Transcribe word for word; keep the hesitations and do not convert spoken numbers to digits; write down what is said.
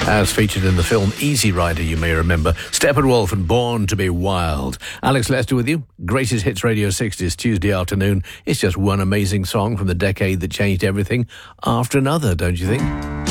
As featured in the film Easy Rider, you may remember. Steppenwolf and Born to be Wild. Alex Lester with you. Greatest Hits Radio sixties, Tuesday afternoon. It's just one amazing song from the decade that changed everything after another, don't you think?